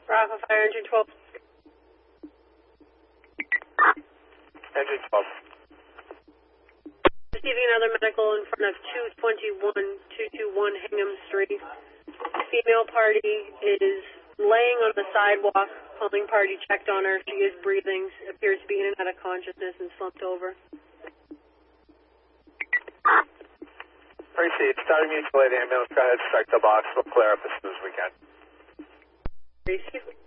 Bravo Fire Engine 12. Engine 12. Receiving another medical in front of 221 Hingham Street. Female party is laying on the sidewalk. Calling party checked on her. She is breathing. Appears to be in and out of consciousness and slumped over. Appreciate it. Starting mutual aid ambulance. Go ahead, strike the box. We'll clear up as soon as we can. Receive.